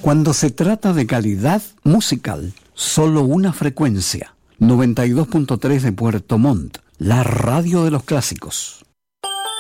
Cuando se trata de calidad musical, solo una frecuencia, 92.3 de Puerto Montt, la radio de los clásicos.